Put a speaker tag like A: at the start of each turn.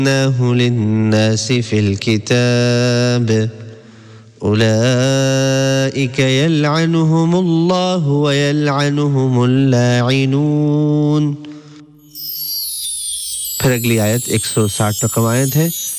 A: लिन्नासि fill किताब उलाइक यलअनुहुमुल्लाहु व यलअनुहुमुल लाइनून। फिर अगली आयत 160 रकम आयत है।